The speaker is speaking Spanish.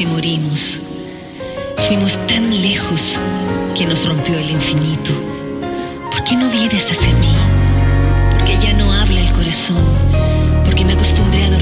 que morimos. Fuimos tan lejos que nos rompió el infinito. ¿Por qué no vienes hacia mí? Porque ya no habla el corazón. Porque me acostumbré a dormir